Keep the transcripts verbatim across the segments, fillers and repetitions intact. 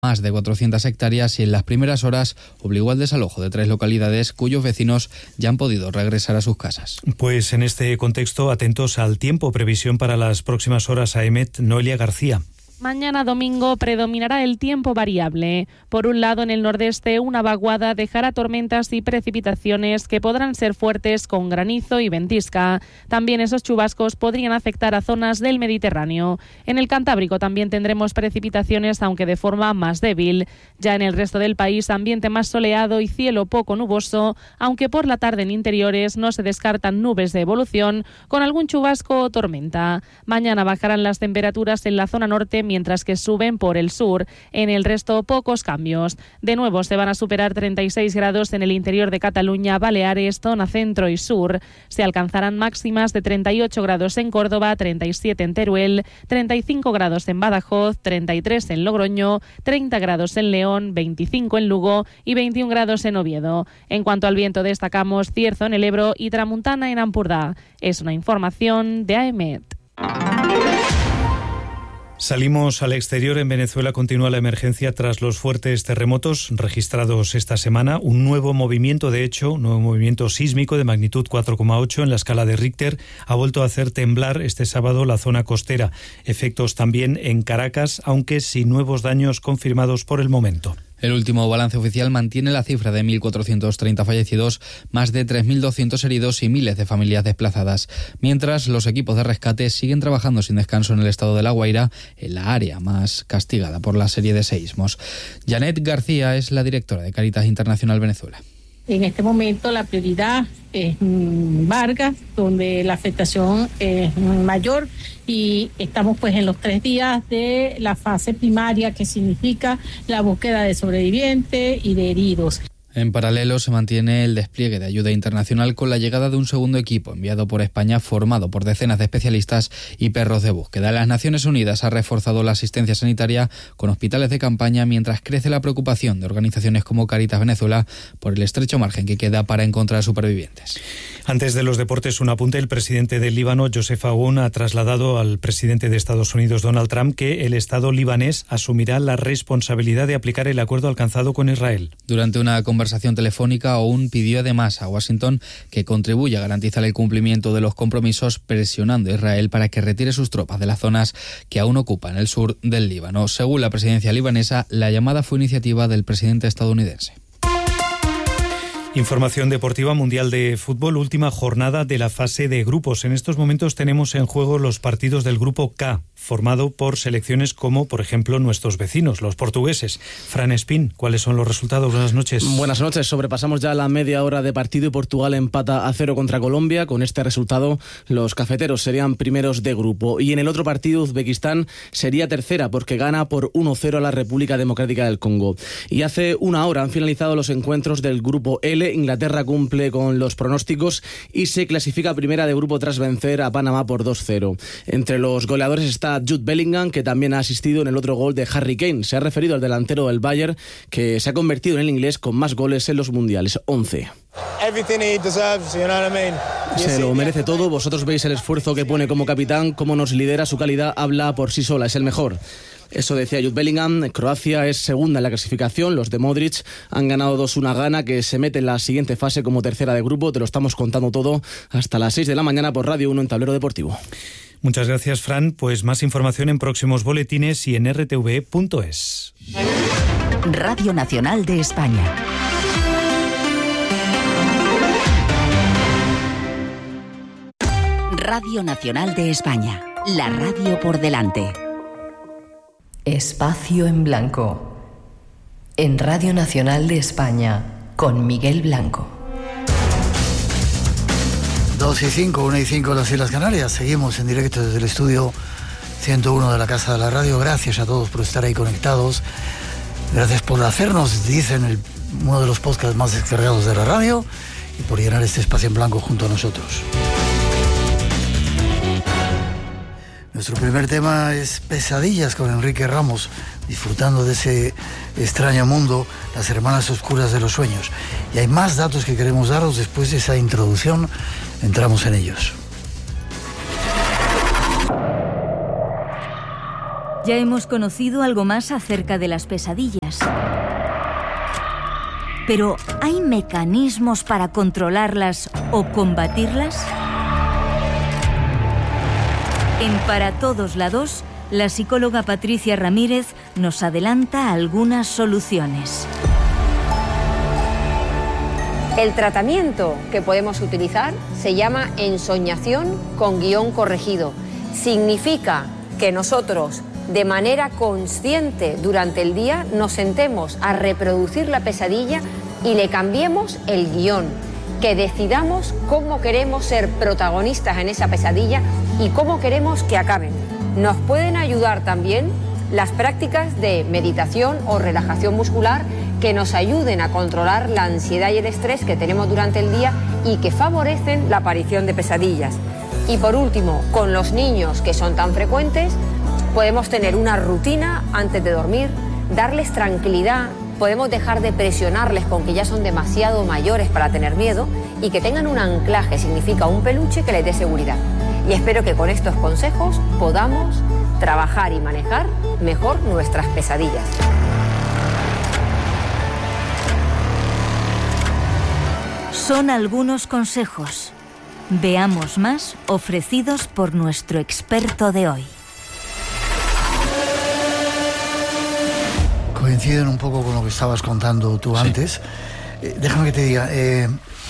más de cuatrocientas hectáreas y en las primeras horas obligó al desalojo de tres localidades cuyos vecinos ya han podido regresar a sus casas. Pues en este contexto, atentos al tiempo. Previsión para las próximas horas a EMET, Noelia García. Mañana domingo predominará el tiempo variable. Por un lado, en el nordeste, una vaguada dejará tormentas y precipitaciones que podrán ser fuertes con granizo y ventisca. También esos chubascos podrían afectar a zonas del Mediterráneo. En el Cantábrico también tendremos precipitaciones, aunque de forma más débil. Ya en el resto del país, ambiente más soleado y cielo poco nuboso, aunque por la tarde en interiores no se descartan nubes de evolución, con algún chubasco o tormenta. Mañana bajarán las temperaturas en la zona norte, mientras que suben por el sur. En el resto, pocos cambios. De nuevo, se van a superar treinta y seis grados en el interior de Cataluña, Baleares, zona centro y sur. Se alcanzarán máximas de treinta y ocho grados en Córdoba, treinta y siete en Teruel, treinta y cinco grados en Badajoz, treinta y tres en Logroño, treinta grados en León, veinticinco en Lugo y veintiún grados en Oviedo. En cuanto al viento, destacamos Cierzo en el Ebro y Tramuntana en Ampurdá. Es una información de AEMET. Salimos al exterior. En Venezuela continúa la emergencia tras los fuertes terremotos registrados esta semana. Un nuevo movimiento, de hecho, un nuevo movimiento sísmico de magnitud cuatro coma ocho en la escala de Richter ha vuelto a hacer temblar este sábado la zona costera. Efectos también en Caracas, aunque sin nuevos daños confirmados por el momento. El último balance oficial mantiene la cifra de mil cuatrocientos treinta fallecidos, más de tres mil doscientos heridos y miles de familias desplazadas. Mientras, los equipos de rescate siguen trabajando sin descanso en el estado de La Guaira, en la área más castigada por la serie de seísmos. Janet García es la directora de Cáritas Internacional Venezuela. En este momento la prioridad es Vargas, donde la afectación es mayor, y estamos pues en los tres días de la fase primaria, que significa la búsqueda de sobrevivientes y de heridos. En paralelo, se mantiene el despliegue de ayuda internacional con la llegada de un segundo equipo enviado por España, formado por decenas de especialistas y perros de búsqueda. Las Naciones Unidas ha reforzado la asistencia sanitaria con hospitales de campaña, mientras crece la preocupación de organizaciones como Cáritas Venezuela por el estrecho margen que queda para encontrar supervivientes. Antes de los deportes, un apunte. El presidente del Líbano, Joseph Aoun, ha trasladado al presidente de Estados Unidos, Donald Trump, que el Estado libanés asumirá la responsabilidad de aplicar el acuerdo alcanzado con Israel. Durante una conversación telefónica, Aoun pidió además a Washington que contribuya a garantizar el cumplimiento de los compromisos, presionando a Israel para que retire sus tropas de las zonas que aún ocupan el sur del Líbano. Según la presidencia libanesa, la llamada fue iniciativa del presidente estadounidense. Información deportiva. Mundial de Fútbol, última jornada de la fase de grupos. En estos momentos tenemos en juego los partidos del grupo K, formado por selecciones como, por ejemplo, nuestros vecinos, los portugueses. Fran Espín, ¿cuáles son los resultados? Buenas noches. Buenas noches. Sobrepasamos ya la media hora de partido y Portugal empata a cero contra Colombia. Con este resultado, los cafeteros serían primeros de grupo. Y en el otro partido, Uzbekistán sería tercera, porque gana por uno cero a la República Democrática del Congo. Y hace una hora han finalizado los encuentros del grupo L. Inglaterra cumple con los pronósticos y se clasifica primera de grupo tras vencer a Panamá por dos cero. Entre los goleadores está Jude Bellingham, que también ha asistido en el otro gol de Harry Kane. Se ha referido al delantero del Bayern, que se ha convertido en el inglés con más goles en los mundiales, once. Se lo merece todo. Vosotros veis el esfuerzo que pone como capitán, cómo nos lidera, su calidad habla por sí sola, es el mejor. Eso decía Jude Bellingham. Croacia es segunda en la clasificación. Los de Modric han ganado dos uno a Ghana, que se mete en la siguiente fase como tercera de grupo. Te lo estamos contando todo hasta las seis de la mañana por Radio uno en Tablero Deportivo. Muchas gracias, Fran. Pues más información en próximos boletines y en r t v punto es. Radio Nacional de España. Radio Nacional de España. La radio por delante. Espacio en Blanco, en Radio Nacional de España, con Miguel Blanco. dos y cinco, una y cinco en las Islas Canarias. Seguimos en directo desde el estudio ciento uno de la Casa de la Radio. Gracias a todos por estar ahí conectados. Gracias por hacernos, dicen, el, uno de los podcasts más descargados de la radio, y por llenar este espacio en blanco junto a nosotros. Nuestro primer tema es Pesadillas, con Enrique Ramos, disfrutando de ese extraño mundo, las hermanas oscuras de los sueños. Y hay más datos que queremos daros después de esa introducción. Entramos en ellos. Ya hemos conocido algo más acerca de las pesadillas. Pero, ¿hay mecanismos para controlarlas o combatirlas? En Para Todos la dos, la psicóloga Patricia Ramírez nos adelanta algunas soluciones. El tratamiento que podemos utilizar se llama ensoñación con guión corregido. Significa que nosotros, de manera consciente durante el día, nos sentemos a reproducir la pesadilla y le cambiemos el guión, que decidamos cómo queremos ser protagonistas en esa pesadilla y cómo queremos que acaben. Nos pueden ayudar también las prácticas de meditación o relajación muscular que nos ayuden a controlar la ansiedad y el estrés que tenemos durante el día y que favorecen la aparición de pesadillas. Y por último, con los niños que son tan frecuentes, podemos tener una rutina antes de dormir, darles tranquilidad, podemos dejar de presionarles con que ya son demasiado mayores para tener miedo y que tengan un anclaje, significa un peluche que les dé seguridad. Y espero que con estos consejos podamos trabajar y manejar mejor nuestras pesadillas. Son algunos consejos. Veamos más ofrecidos por nuestro experto de hoy. Coinciden un poco con lo que estabas contando tú antes. Sí. Eh, déjame que te diga, eh,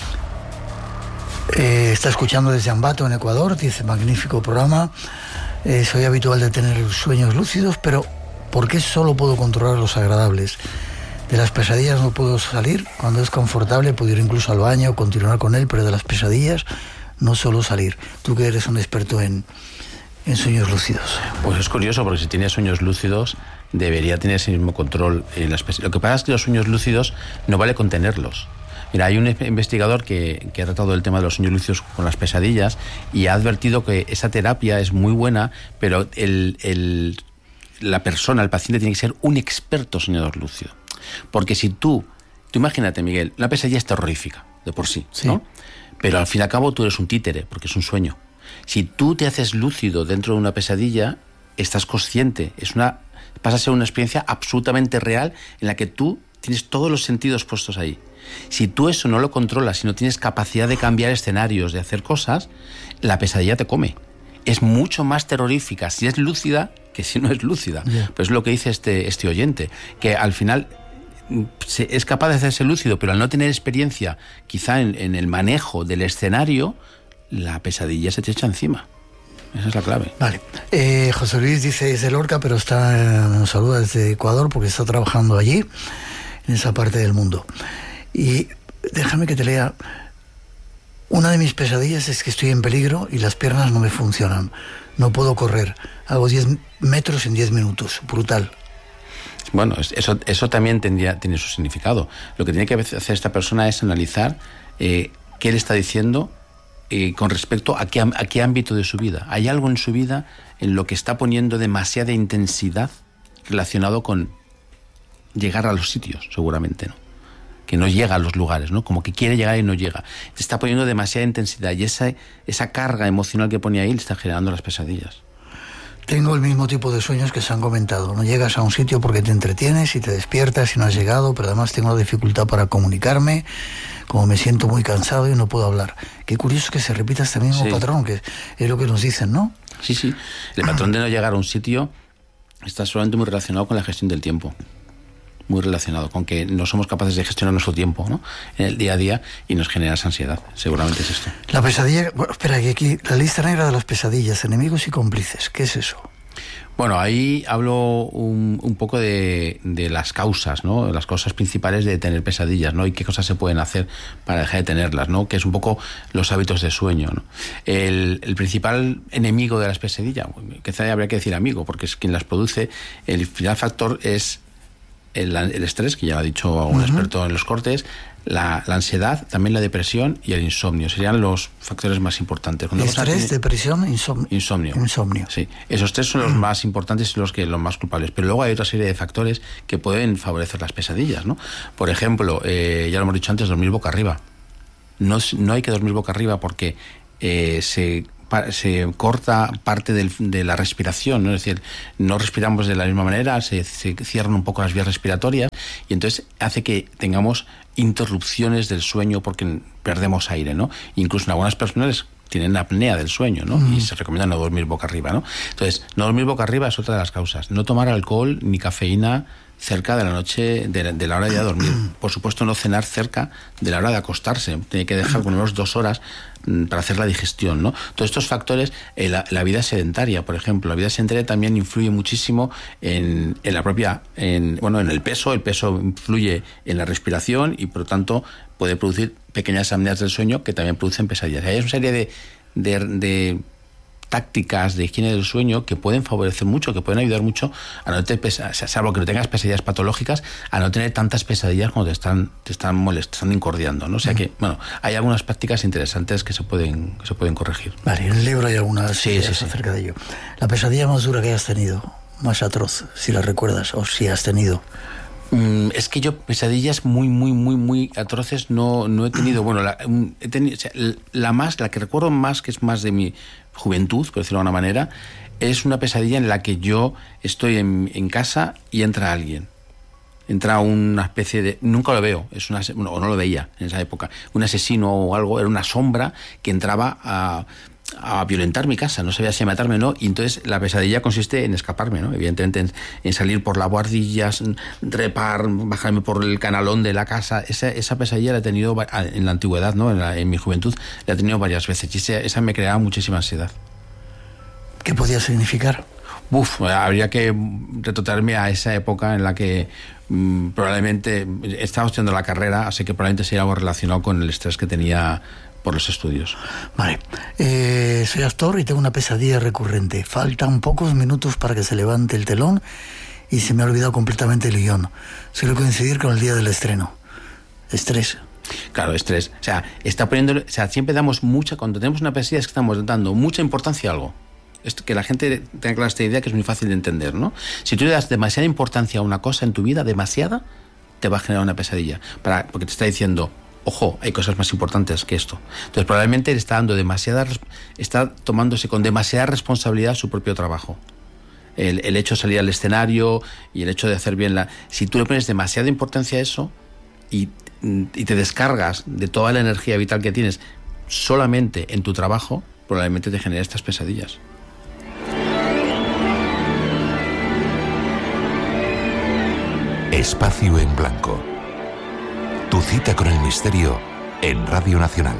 eh, está escuchando desde Ambato, en Ecuador, dice, magnífico programa, eh, soy habitual de tener sueños lúcidos, pero ¿por qué solo puedo controlar los agradables? De las pesadillas no puedo salir, cuando es confortable puedo ir incluso al baño, continuar con él, pero de las pesadillas no suelo salir. Tú que eres un experto en, en sueños lúcidos. Pues es curioso, porque si tienes sueños lúcidos debería tener ese mismo control en las pesadillas. Lo que pasa es que los sueños lúcidos no vale contenerlos. Mira, hay un investigador que, que ha tratado el tema de los sueños lúcidos con las pesadillas y ha advertido que esa terapia es muy buena, pero el, el, la persona, el paciente, tiene que ser un experto soñador lúcido. Porque si tú, tú imagínate, Miguel, una pesadilla es terrorífica, de por sí, sí, ¿no? Pero al fin y al cabo tú eres un títere, porque es un sueño. Si tú te haces lúcido dentro de una pesadilla, estás consciente, es una, pasa a ser una experiencia absolutamente real en la que tú tienes todos los sentidos puestos ahí. Si tú eso no lo controlas, si no tienes capacidad de cambiar escenarios, de hacer cosas, la pesadilla te come. Es mucho más terrorífica si es lúcida que si no es lúcida. Yeah. Pues es lo que dice este, este oyente, que al final es capaz de hacerse lúcido, pero al no tener experiencia quizá en, en el manejo del escenario, la pesadilla se te echa encima. Esa es la clave. Vale. Eh, José Luis dice desde Lorca, pero está, eh, nos saluda desde Ecuador porque está trabajando allí, en esa parte del mundo. Y déjame que te lea. Una de mis pesadillas es que estoy en peligro y las piernas no me funcionan. No puedo correr. Hago diez metros en diez minutos. Brutal. Bueno, eso, eso también tendría, tiene su significado. Lo que tiene que hacer esta persona es analizar eh, qué le está diciendo eh, con respecto a qué, a qué ámbito de su vida. ¿Hay algo en su vida en lo que está poniendo demasiada intensidad relacionado con llegar a los sitios? Seguramente, ¿no? Que no llega a los lugares, ¿no? Como que quiere llegar y no llega. Te está poniendo demasiada intensidad y esa, esa carga emocional que pone ahí le está generando las pesadillas. Tengo el mismo tipo de sueños que se han comentado. No llegas a un sitio porque te entretienes y te despiertas y no has llegado, pero además tengo dificultad para comunicarme, como me siento muy cansado y no puedo hablar. Qué curioso que se repita este mismo sí. patrón, que es lo que nos dicen, ¿no? Sí, sí. El patrón de no llegar a un sitio está solamente muy relacionado con la gestión del tiempo. Muy relacionado con que no somos capaces de gestionar nuestro tiempo, ¿no? En el día a día, y nos genera esa ansiedad. Seguramente es esto. La pesadilla, bueno, espera, que aquí la lista negra de las pesadillas, enemigos y cómplices, ¿qué es eso? Bueno, ahí hablo un, un poco de, de las causas, ¿no? Las causas principales de tener pesadillas, ¿no? Y qué cosas se pueden hacer para dejar de tenerlas, ¿no? Que es un poco los hábitos de sueño, ¿no? El, el principal enemigo de las pesadillas, quizá habría que decir amigo, porque es quien las produce. El principal factor es El, el estrés, que ya lo ha dicho un uh-huh. experto en los cortes, la, la ansiedad, también la depresión y el insomnio. Serían los factores más importantes. Cuando estrés, tiene... depresión, insomnio. Insomnio. Insomnio. Sí, esos tres son los uh-huh. más importantes y los, que, los más culpables. Pero luego hay otra serie de factores que pueden favorecer las pesadillas, ¿no? Por ejemplo, eh, ya lo hemos dicho antes, dormir boca arriba. No, no hay que dormir boca arriba porque eh, se se corta parte del, de la respiración, ¿no? Es decir, no respiramos de la misma manera, se, se cierran un poco las vías respiratorias y entonces hace que tengamos interrupciones del sueño porque perdemos aire, ¿no? Incluso en algunas personas tienen apnea del sueño, ¿no? Mm. Y se recomienda no dormir boca arriba, ¿no? Entonces, no dormir boca arriba es otra de las causas. No tomar alcohol ni cafeína cerca de la noche, de la, de la hora de dormir. Por supuesto, no cenar cerca de la hora de acostarse. Tiene que dejar por lo menos dos horas para hacer la digestión, ¿no? Todos estos factores, eh, la, la vida sedentaria, por ejemplo, la vida sedentaria también influye muchísimo en, en la propia, en, bueno, en el peso. El peso influye en la respiración y, por lo tanto, puede producir pequeñas apneas del sueño que también producen pesadillas. Hay una serie de, de, de tácticas de higiene del sueño que pueden favorecer mucho, que pueden ayudar mucho a no tener pesadillas, salvo que no tengas pesadillas patológicas, a no tener tantas pesadillas cuando te están, te están molestando, te están incordiando, ¿no? O sea que, bueno, hay algunas prácticas interesantes que se pueden, que se pueden corregir. Vale, en el libro hay algunas sí, ideas sí, sí. acerca de ello. La pesadilla más dura que hayas tenido, más atroz, si la recuerdas o si has tenido. Es que yo pesadillas muy, muy, muy, muy atroces no, no he tenido. Bueno, la, he tenido, o sea, la más, la que recuerdo más, que es más de mi juventud, por decirlo de alguna manera, es una pesadilla en la que yo estoy en, en casa y entra alguien. Entra una especie de... Nunca lo veo, es una, o no lo veía en esa época. Un asesino o algo, era una sombra que entraba a... a violentar mi casa, no sabía si matarme o no, y entonces la pesadilla consiste en escaparme, ¿no? Evidentemente en, en salir por las buhardillas, trepar, bajarme por el canalón de la casa. Esa, esa pesadilla la he tenido en la antigüedad, ¿no? En, la, en mi juventud la he tenido varias veces y esa, esa me creaba muchísima ansiedad. ¿Qué podía significar? Uf, habría que retrotraerme a esa época en la que mmm, probablemente estaba estudiando la carrera, así que probablemente sería algo relacionado con el estrés que tenía por los estudios. Vale. Eh, soy actor y tengo una pesadilla recurrente. Faltan pocos minutos para que se levante el telón y se me ha olvidado completamente el guión. Suele coincidir con el día del estreno. Estrés. Claro, estrés. O sea, está poniendo, o sea, siempre damos mucha, cuando tenemos una pesadilla es que estamos dando mucha importancia a algo. Es que la gente tenga clara esta idea que es muy fácil de entender, ¿no? Si tú le das demasiada importancia a una cosa en tu vida, demasiada, te va a generar una pesadilla. Para, porque te está diciendo, ojo, hay cosas más importantes que esto. Entonces probablemente le está dando demasiada, está tomándose con demasiada responsabilidad su propio trabajo. El, el hecho de salir al escenario y el hecho de hacer bien la... Si tú le pones demasiada importancia a eso y, y te descargas de toda la energía vital que tienes solamente en tu trabajo, probablemente te genere estas pesadillas. Espacio en Blanco. Tu cita con el misterio en Radio Nacional.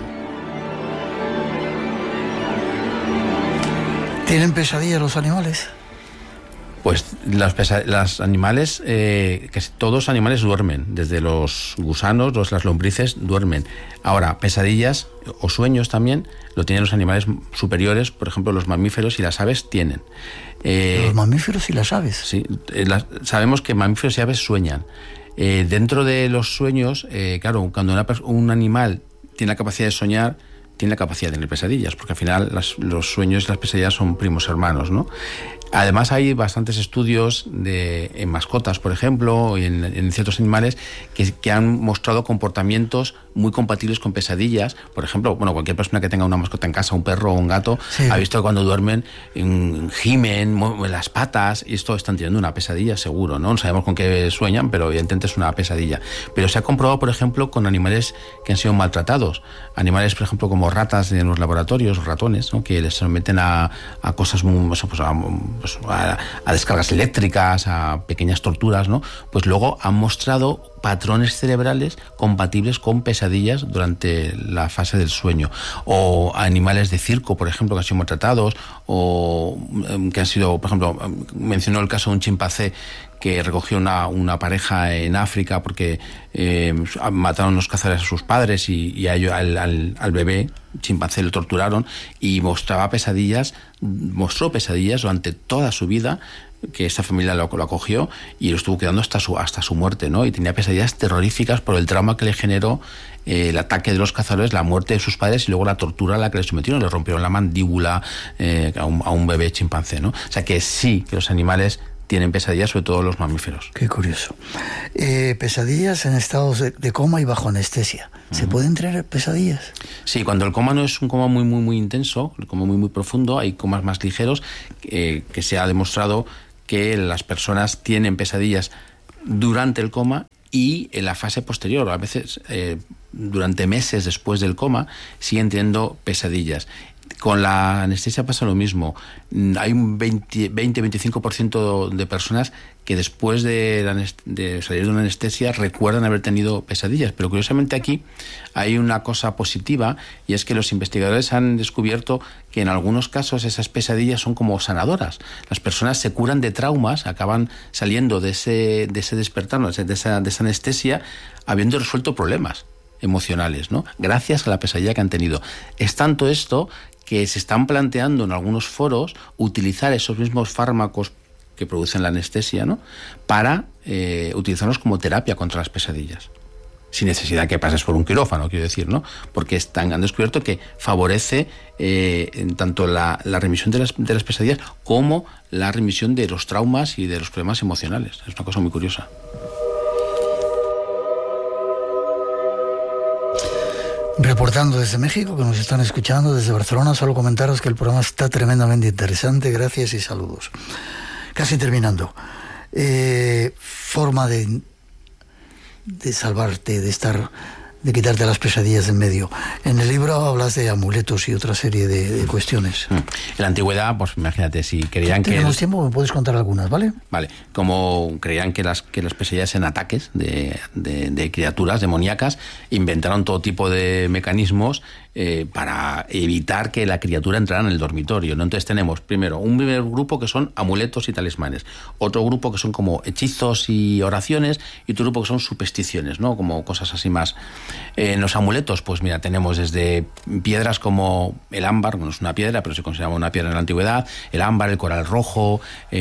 ¿Tienen pesadillas los animales? Pues los, pesa- los animales, eh, que todos los animales duermen, desde los gusanos, los, las lombrices duermen. Ahora, pesadillas o sueños también lo tienen los animales superiores, por ejemplo, los mamíferos y las aves tienen. Eh, ¿Los mamíferos y las aves? Sí, eh, las, sabemos que mamíferos y aves sueñan. Eh, dentro de los sueños, eh, claro, cuando una, un animal tiene la capacidad de soñar, tiene la capacidad de tener pesadillas, porque al final las, los sueños y las pesadillas son primos hermanos, ¿no? Además hay bastantes estudios de, en mascotas, por ejemplo, y en, en ciertos animales que, que han mostrado comportamientos muy compatibles con pesadillas. Por ejemplo, bueno, cualquier persona que tenga una mascota en casa, un perro o un gato, sí, ha visto que cuando duermen en, gimen, mueven las patas, y esto están teniendo una pesadilla seguro, ¿no? No sabemos con qué sueñan, pero evidentemente es una pesadilla. Pero se ha comprobado, por ejemplo, con animales que han sido maltratados. Animales, por ejemplo, como ratas en los laboratorios, ratones, ¿no? Que les someten a, a cosas muy... Pues, a, pues, a, a descargas eléctricas, a pequeñas torturas, ¿no? Pues luego han mostrado patrones cerebrales compatibles con pesadillas durante la fase del sueño. O animales de circo, por ejemplo, que han sido maltratados, o que han sido, por ejemplo, mencionó el caso de un chimpancé que recogió una, una pareja en África porque eh, mataron los cazadores a sus padres y, y a ello, al, al, al bebé chimpancé lo torturaron y mostraba pesadillas, mostró pesadillas durante toda su vida, que esta familia lo, lo acogió y lo estuvo quedando hasta su, hasta su muerte, ¿no? Y tenía pesadillas terroríficas por el trauma que le generó eh, el ataque de los cazadores, la muerte de sus padres y luego la tortura a la que le sometieron, le rompieron la mandíbula eh, a, un, a un bebé chimpancé, ¿no? O sea que sí, que los animales tienen pesadillas, sobre todo los mamíferos. Qué curioso. Eh, pesadillas en estados de, de coma y bajo anestesia. ¿Se uh-huh. pueden tener pesadillas? Sí, cuando el coma no es un coma muy, muy, muy intenso, el coma muy, muy profundo, hay comas más ligeros, eh, que se ha demostrado que las personas tienen pesadillas durante el coma y en la fase posterior, a veces eh, durante meses después del coma, siguen teniendo pesadillas. Con la anestesia pasa lo mismo. Hay un veinte a veinticinco por ciento de personas que después de, la, de salir de una anestesia recuerdan haber tenido pesadillas. Pero curiosamente aquí hay una cosa positiva, y es que los investigadores han descubierto que en algunos casos esas pesadillas son como sanadoras. Las personas se curan de traumas, acaban saliendo de ese, de ese despertar, de esa, de esa anestesia, habiendo resuelto problemas emocionales, ¿no? Gracias a la pesadilla que han tenido. Es tanto esto que se están planteando en algunos foros utilizar esos mismos fármacos que producen la anestesia, ¿no?, para eh, utilizarlos como terapia contra las pesadillas, sin necesidad que pases por un quirófano, quiero decir, ¿no? Porque están, han descubierto que favorece eh, en tanto la, la remisión de las, de las pesadillas como la remisión de los traumas y de los problemas emocionales. Es una cosa muy curiosa. Reportando desde México, que nos están escuchando desde Barcelona, solo comentaros que el programa está tremendamente interesante. Gracias y saludos. Casi terminando. Eh, forma de, de salvarte, de estar, de quitarte las pesadillas de en medio. En el libro hablas de amuletos y otra serie de, de cuestiones. En la antigüedad, pues imagínate, si creían que... Tenemos tiempo, me puedes contar algunas, ¿vale? Vale, como creían que las, que las pesadillas eran ataques de, de, de criaturas demoníacas, inventaron todo tipo de mecanismos eh, para evitar que la criatura entrara en el dormitorio, ¿no? Entonces tenemos primero un primer grupo que son amuletos y talismanes, otro grupo que son como hechizos y oraciones, y otro grupo que son supersticiones, ¿no?, como cosas así más. Eh, en los amuletos, pues mira, tenemos desde piedras como el ámbar, bueno, es una piedra, pero se consideraba una piedra en la antigüedad, el ámbar, el coral rojo,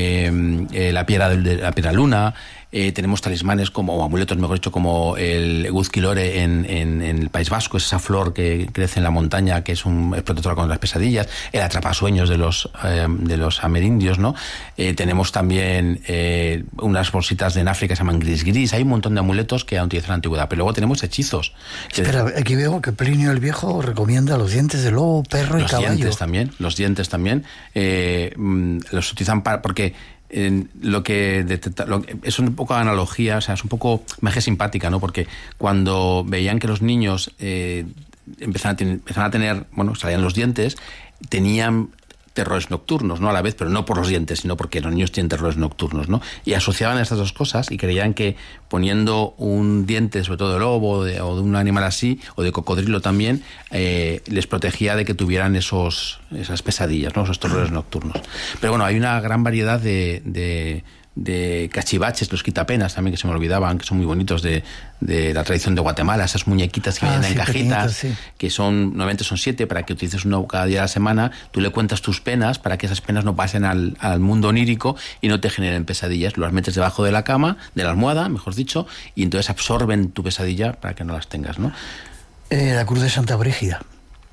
eh, eh, la piedra de la piedra luna. Eh, tenemos talismanes como, o amuletos mejor dicho, como el Eguzquilore en, en, en el País Vasco, es esa flor que crece en la montaña, que es un es protectora contra las pesadillas, el atrapasueños de los eh, de los amerindios, ¿no? Eh, tenemos también eh, unas bolsitas de en África que se llaman gris gris. Hay un montón de amuletos que han utilizado en la antigüedad, pero luego tenemos hechizos. Espera, aquí veo que Plinio el Viejo recomienda los dientes de lobo, perro y caballo. Los dientes también, los dientes también, eh, los utilizan para, porque En lo que detecta, lo, es un poco analogía, o sea, es un poco magia simpática, ¿no? Porque cuando veían que los niños eh, empezaban, a ten, empezaban a tener, bueno, salían los dientes, tenían terrores nocturnos, ¿no?, a la vez, pero no por los dientes, sino porque los niños tienen terrores nocturnos, ¿no? Y asociaban estas dos cosas y creían que poniendo un diente, sobre todo de lobo de, o de un animal así, o de cocodrilo también, eh, les protegía de que tuvieran esos esas pesadillas, ¿no?, esos terrores nocturnos. Pero bueno, hay una gran variedad de... de de cachivaches, los quitapenas también, que se me olvidaban, que son muy bonitos, de, de la tradición de Guatemala, esas muñequitas que ah, vienen sí, en cajitas, sí. que son, normalmente son siete, para que utilices uno cada día de la semana, tú le cuentas tus penas, para que esas penas no pasen al, al mundo onírico y no te generen pesadillas, las metes debajo de la cama, de la almohada, mejor dicho, y entonces absorben tu pesadilla para que no las tengas, ¿no? Eh, la cruz de Santa Brígida.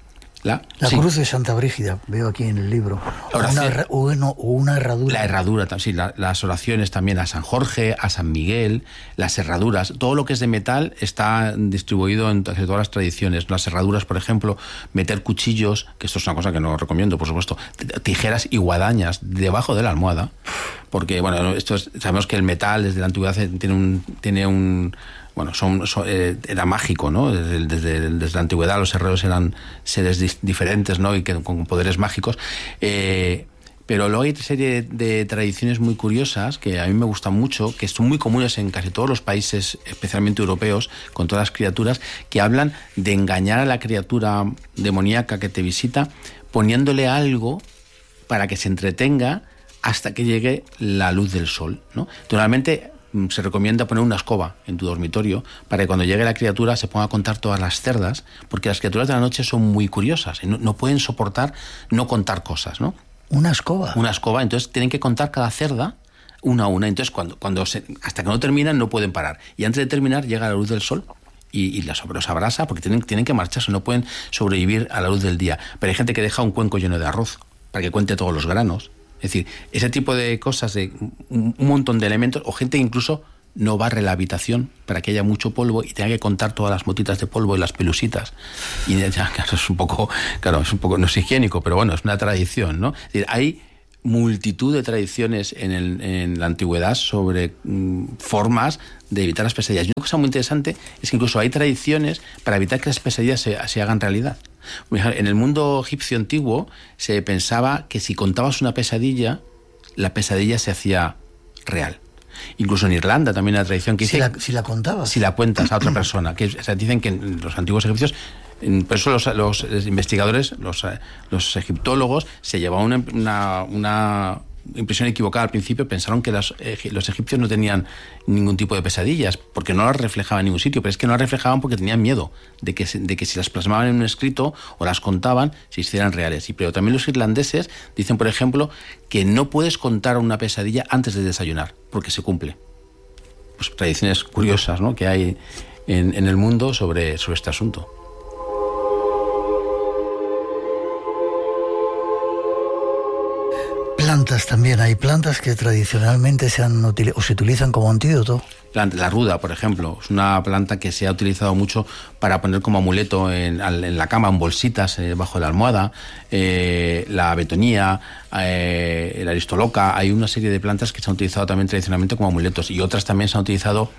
La, la sí. cruz de Santa Brígida, veo aquí en el libro. O una, o, no, o una herradura. La herradura, sí, la, las oraciones también a San Jorge, a San Miguel, las herraduras. Todo lo que es de metal está distribuido en todas las tradiciones. Las herraduras, por ejemplo, meter cuchillos, que esto es una cosa que no recomiendo, por supuesto, tijeras y guadañas debajo de la almohada. Porque, bueno, esto es, sabemos que el metal desde la antigüedad tiene un... Tiene un Bueno, son, son, eh, era mágico, ¿no? Desde, desde, desde la antigüedad los herreros eran seres dis, diferentes, ¿no? Y que, con poderes mágicos. Eh, pero luego hay una serie de, de tradiciones muy curiosas que a mí me gustan mucho, que son muy comunes en casi todos los países, especialmente europeos, con todas las criaturas, que hablan de engañar a la criatura demoníaca que te visita, poniéndole algo para que se entretenga hasta que llegue la luz del sol, ¿no? Normalmente se recomienda poner una escoba en tu dormitorio para que cuando llegue la criatura se ponga a contar todas las cerdas, porque las criaturas de la noche son muy curiosas y no, no pueden soportar no contar cosas, ¿no? Una escoba. Una escoba, entonces tienen que contar cada cerda una a una, entonces cuando, cuando se, hasta que no terminan no pueden parar, y antes de terminar llega la luz del sol y, y las los abrasa, porque tienen, tienen que marcharse, no pueden sobrevivir a la luz del día. Pero hay gente que deja un cuenco lleno de arroz para que cuente todos los granos, Es decir, ese tipo de cosas, de un, un montón de elementos, o gente que incluso no barre la habitación para que haya mucho polvo y tenga que contar todas las motitas de polvo y las pelusitas. Y ya, claro, es un poco, claro, es un poco, no es higiénico, pero bueno, es una tradición, ¿no? Es decir, hay multitud de tradiciones en, el, en la antigüedad sobre mm, formas de evitar las pesadillas. Y una cosa muy interesante es que incluso hay tradiciones para evitar que las pesadillas se, se hagan realidad. En el mundo egipcio antiguo se pensaba que si contabas una pesadilla, la pesadilla se hacía real. Incluso en Irlanda también hay una tradición que dice... Si la, si la contabas. Si la cuentas a otra persona. Que, o sea, dicen que los antiguos egipcios... Por eso los, los investigadores, los, los egiptólogos, se llevaban una, una, una impresión equivocada al principio. Pensaron que las, los egipcios no tenían ningún tipo de pesadillas, porque no las reflejaban en ningún sitio, pero es que no las reflejaban porque tenían miedo de que, de que si las plasmaban en un escrito o las contaban, se hicieran reales. Y, pero también los irlandeses dicen, por ejemplo, que no puedes contar una pesadilla antes de desayunar, porque se cumple. Pues tradiciones curiosas, ¿no?, que hay en, en el mundo sobre, sobre este asunto. Plantas también, hay plantas que tradicionalmente se han util- o se utilizan como antídoto. La ruda, por ejemplo, es una planta que se ha utilizado mucho para poner como amuleto en, en la cama, en bolsitas, eh, bajo la almohada. Eh, la betonía, eh, la aristoloca, hay una serie de plantas que se han utilizado también tradicionalmente como amuletos, y otras también se han utilizado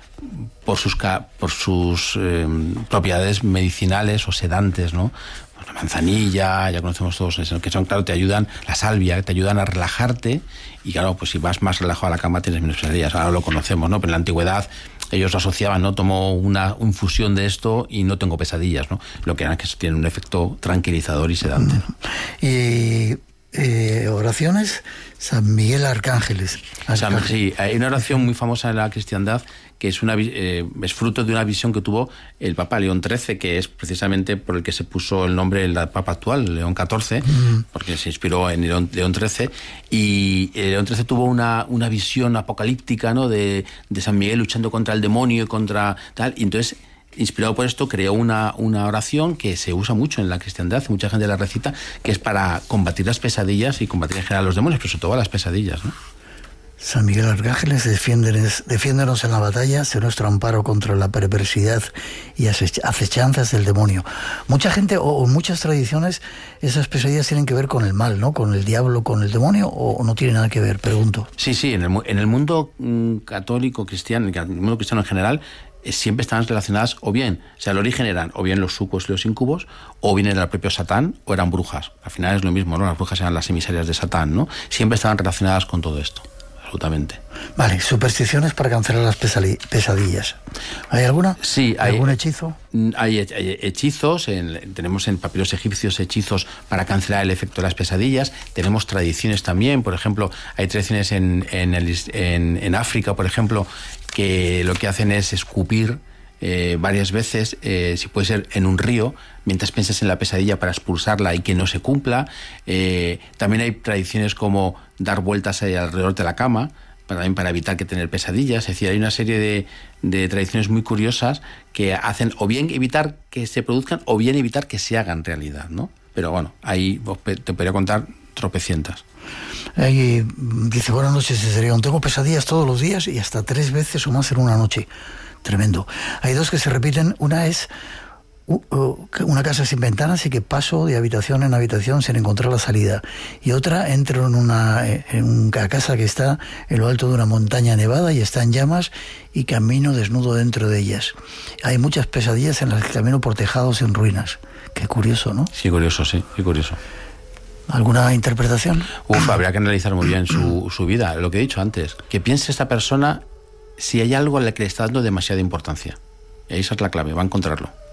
por sus, por sus eh, propiedades medicinales o sedantes, ¿no? La manzanilla, ya conocemos todos, que son, claro, te ayudan, la salvia, te ayudan a relajarte, y claro, pues si vas más relajado a la cama tienes menos pesadillas. Ahora lo conocemos, ¿no? Pero en la antigüedad ellos lo asociaban, ¿no? Tomo una infusión de esto y no tengo pesadillas, ¿no? Lo que era que tiene un efecto tranquilizador y sedante, ¿no? Y eh, oraciones, San Miguel Arcángeles. San, sí, hay una oración muy famosa en la cristiandad que es, una, eh, es fruto de una visión que tuvo el Papa León trece, que es precisamente por el que se puso el nombre del Papa actual, León catorce, mm. porque se inspiró en León, León trece, y León trece tuvo una, una visión apocalíptica, ¿no?, de, de San Miguel luchando contra el demonio y contra tal, y entonces, inspirado por esto, creó una, una oración que se usa mucho en la cristiandad, mucha gente la recita, que es para combatir las pesadillas y combatir en general los demonios, pero sobre todo las pesadillas, ¿no? San Miguel Arcángeles, defiéndenos, defiéndenos en la batalla, sé nuestro amparo contra la perversidad y acechanzas del demonio. Mucha gente, o en muchas tradiciones, esas pesadillas tienen que ver con el mal, ¿no? Con el diablo, con el demonio, o no tiene nada que ver, pregunto. Sí, sí, en el, en el mundo mm, católico, cristiano, en el mundo cristiano en general, eh, siempre están relacionadas, o bien, o sea, el origen eran o bien los sucos y los incubos, o bien era el propio Satán, o eran brujas. Al final es lo mismo, ¿no? Las brujas eran las emisarias de Satán, ¿no? Siempre estaban relacionadas con todo esto. Absolutamente. Vale, supersticiones para cancelar las pesadillas. ¿Hay alguna? Sí, hay. ¿Algún hechizo? Hay, hay hechizos, en, tenemos en papiros egipcios hechizos para cancelar el efecto de las pesadillas. Tenemos tradiciones también, por ejemplo, hay tradiciones en, en, el, en, en África, por ejemplo, que lo que hacen es escupir Eh, varias veces, eh, si puede ser en un río, mientras piensas en la pesadilla para expulsarla y que no se cumpla. Eh, también hay tradiciones como dar vueltas ahí alrededor de la cama, para, también para evitar que tener pesadillas. Es decir, hay una serie de, de tradiciones muy curiosas que hacen o bien evitar que se produzcan o bien evitar que se hagan realidad, ¿no? Pero bueno, ahí te podría contar tropecientas. Ahí dice, buenas noches, Cesarión. Tengo pesadillas todos los días y hasta tres veces o más en una noche. Tremendo. Hay dos que se repiten. Una es uh, uh, una casa sin ventanas y que paso de habitación en habitación sin encontrar la salida. Y otra, entro en una, en una casa que está en lo alto de una montaña nevada y está en llamas y camino desnudo dentro de ellas. Hay muchas pesadillas en las que camino por tejados en ruinas. Qué curioso, ¿no? Sí, curioso, sí, qué curioso. ¿Alguna interpretación? Uf, habría que analizar muy bien su, su vida. Lo que he dicho antes, que piense esta persona si hay algo a la que le está dando demasiada importancia. Esa es la clave, va a encontrarlo.